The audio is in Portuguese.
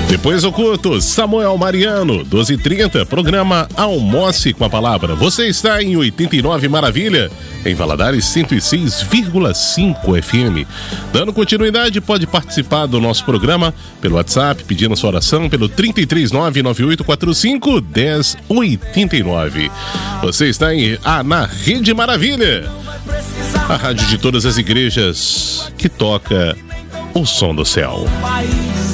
Depois do culto, Samuel Mariano, 12h30, programa Almoce com a Palavra. Você está em 89 Maravilha, em Valadares 106,5 FM. Dando continuidade, pode participar do nosso programa pelo WhatsApp, pedindo sua oração pelo 33998451089. Você está na Rede Maravilha, a rádio de todas as igrejas que toca o som do céu.